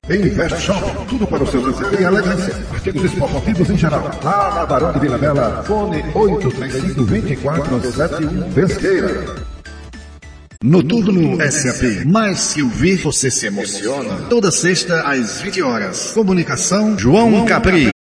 Invest Shop, tudo para o seu lazer e elegância. Artigos esportivos em geral. Lá na Barão de Vila Bela, fone 835-2471 Pesqueira. Noturno SAP. Mais que ouvir, você se emociona. Toda sexta às 20 horas. Comunicação João Capri.